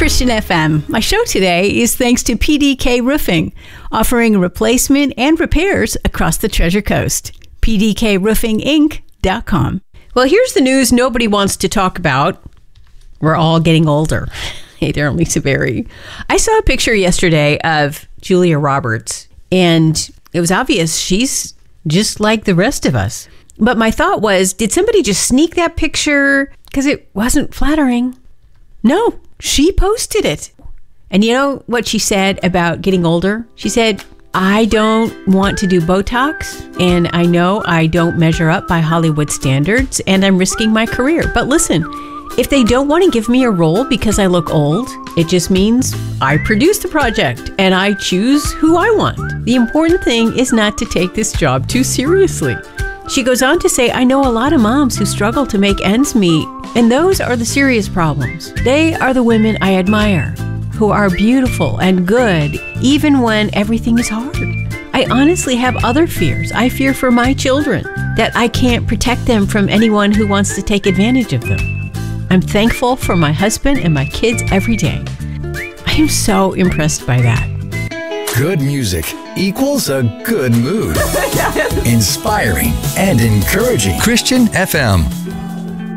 Christian FM. My show today is thanks to PDK Roofing, offering replacement and repairs across the Treasure Coast. PDKRoofingInc.com. Well, here's the news nobody wants to talk about. We're all getting older. Hey there, I'm Lisa Berry. I saw a picture yesterday of Julia Roberts, and it was obvious she's just like the rest of us. But my thought was, did somebody just sneak that picture because it wasn't flattering? No, she posted it. And you know what she said about getting older? She said, I don't want to do Botox, and I know I don't measure up by Hollywood standards, and I'm risking my career. But listen, if they don't want to give me a role because I look old, it just means I produce the project and I choose who I want. The important thing is not to take this job too seriously. She goes on to say, I know a lot of moms who struggle to make ends meet, and those are the serious problems. They are the women I admire, who are beautiful and good, even when everything is hard. I honestly have other fears. I fear for my children, that I can't protect them from anyone who wants to take advantage of them. I'm thankful for my husband and my kids every day. I am so impressed by that. Good music equals a good mood. Inspiring and encouraging. Christian FM.